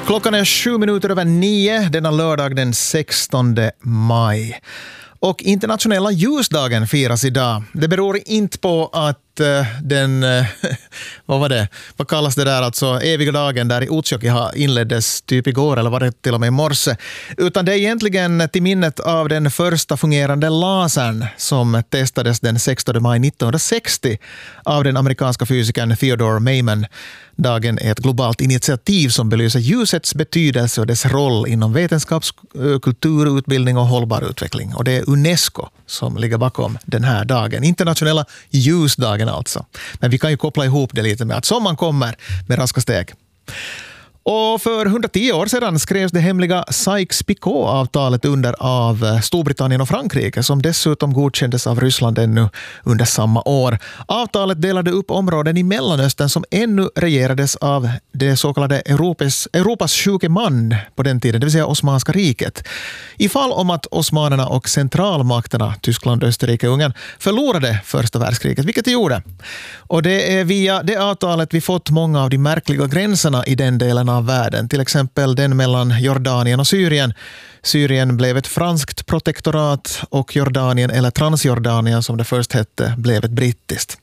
Klockan är 7:07 denna lördag den 16 maj. Och internationella ljusdagen firas idag. Det beror inte på att vad kallas det där, alltså eviga dagen där i Utsjoki inleddes typ igår eller var det till och med i morse, utan det är egentligen till minnet av den första fungerande lasern som testades den 16 maj 1960 av den amerikanska fysikern Theodore Maiman. Dagen är ett globalt initiativ som belyser ljusets betydelse och dess roll inom vetenskaps-, kultur, utbildning och hållbar utveckling. Och det är UNESCO som ligger bakom den här dagen. Internationella ljusdagen alltså. Men vi kan ju koppla ihop det lite med att sommaren kommer med raska steg. Och för 110 år sedan skrevs det hemliga Sykes-Picot-avtalet under av Storbritannien och Frankrike, som dessutom godkändes av Ryssland ännu under samma år. Avtalet delade upp områden i Mellanöstern som ännu regerades av det så kallade Europas sjuke man på den tiden, det vill säga Osmanska riket. I fall om att osmanerna och centralmakterna, Tyskland, Österrike och Ungern, förlorade första världskriget, vilket de gjorde. Och det är via det avtalet vi fått många av de märkliga gränserna i den delen av världen. Till exempel den mellan Jordanien och Syrien. Syrien blev ett franskt protektorat och Jordanien, eller Transjordanien som det först hette, blev ett brittiskt.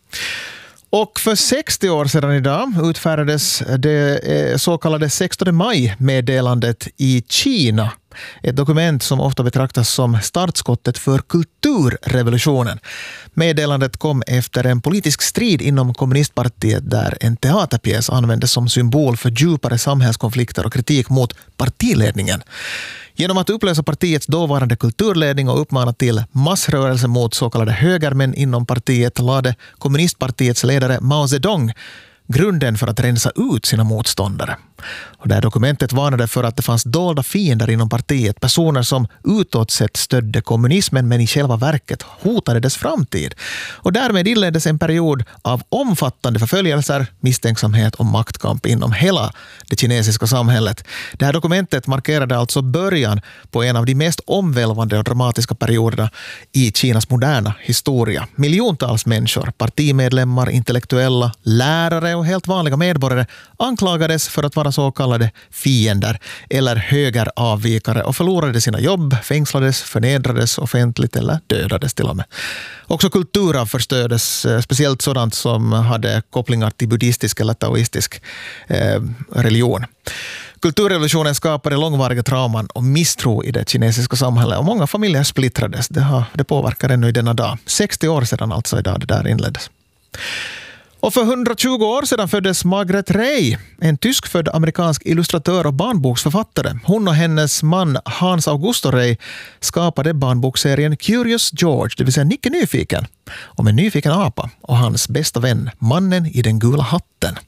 Och för 60 år sedan idag utfärdades det så kallade 16 maj-meddelandet i Kina. Ett dokument som ofta betraktas som startskottet för kulturrevolutionen. Meddelandet kom efter en politisk strid inom kommunistpartiet där en teaterpjäs användes som symbol för djupare samhällskonflikter och kritik mot partiledningen. Genom att upplösa partiets dåvarande kulturledning och uppmana till massrörelse mot så kallade högermän inom partiet lade kommunistpartiets ledare Mao Zedong grunden för att rensa ut sina motståndare. Och det här dokumentet varnade för att det fanns dolda fiender inom partiet, personer som utåt sett stödde kommunismen men i själva verket hotade dess framtid. Och därmed inleddes en period av omfattande förföljelser, misstänksamhet och maktkamp inom hela det kinesiska samhället. Det här dokumentet markerade alltså början på en av de mest omvälvande och dramatiska perioderna i Kinas moderna historia. Miljontals människor, partimedlemmar, intellektuella, lärare och helt vanliga medborgare anklagades för att vara så kallade fiender eller högeravvikare och förlorade sina jobb, fängslades, förnedrades offentligt eller dödades till och med. Också kulturarv förstördes, speciellt sådant som hade kopplingar till buddhistisk eller taoistisk religion. Kulturrevolutionen skapade långvariga trauman och misstro i det kinesiska samhället och många familjer splittrades. Det påverkar ännu i denna dag. 60 år sedan alltså idag det där inleddes. Och för 120 år sedan föddes Margaret Rey, en tyskfödd amerikansk illustratör och barnboksförfattare. Hon och hennes man Hans Augusto Rey skapade barnbokserien Curious George, det vill säga Nicke Nyfiken, om en nyfiken apa och hans bästa vän, mannen i den gula hatten.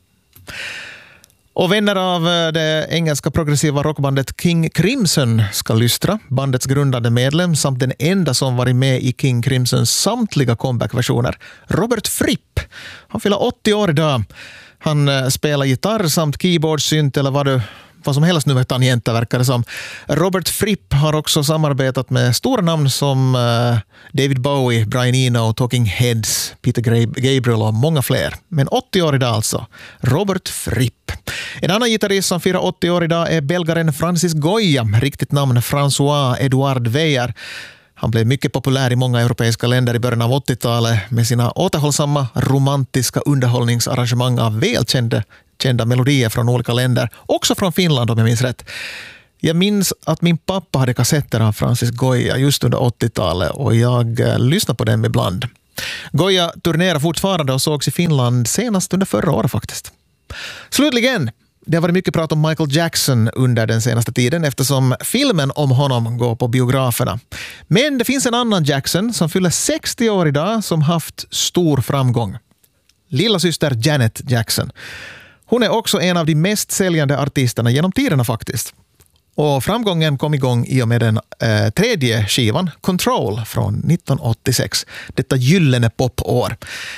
Och vänner av det engelska progressiva rockbandet King Crimson ska lystra. Bandets grundande medlem samt den enda som varit med i King Crimsons samtliga comeback-versioner, Robert Fripp. Han fyller 80 år idag. Han spelar gitarr samt keyboard, synt eller vad som helst nu med tangenter verkar det som. Robert Fripp har också samarbetat med stora namn som David Bowie, Brian Eno, Talking Heads, Peter Gabriel och många fler. Men 80 år idag alltså, Robert Fripp. En annan gitarrist som firar 80 år idag är belgaren Francis Goya, riktigt namn François Edouard Weyer. Han blev mycket populär i många europeiska länder i början av 80-talet med sina återhållsamma romantiska underhållningsarrangemang av välkända melodier från olika länder, också från Finland om jag minns rätt. Jag minns att min pappa hade kassetter av Francis Goya just under 80-talet och jag lyssnade på dem ibland. Goya turnerar fortfarande och sågs i Finland senast under förra året faktiskt. Slutligen, det har varit mycket prat om Michael Jackson under den senaste tiden eftersom filmen om honom går på biograferna. Men det finns en annan Jackson som fyller 60 år idag som haft stor framgång. Lilla syster Janet Jackson. Hon är också en av de mest säljande artisterna genom tiderna faktiskt. Och framgången kom igång i och med den tredje skivan, Control, från 1986. Detta gyllene popår.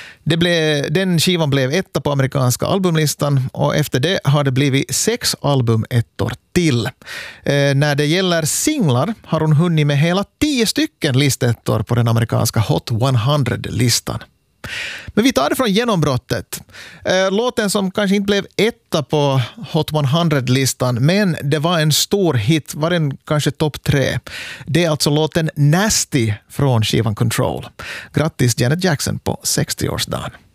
Den skivan blev etta på amerikanska albumlistan och efter det har det blivit 6 albumettor till. När det gäller singlar har hon hunnit med hela 10 stycken listettor på den amerikanska Hot 100-listan. Men vi tar det från genombrottet. Låten som kanske inte blev etta på Hot 100-listan, men det var en stor hit, var den kanske topp 3. Det är alltså låten Nasty från skivan Control. Grattis Janet Jackson på 60-årsdagen.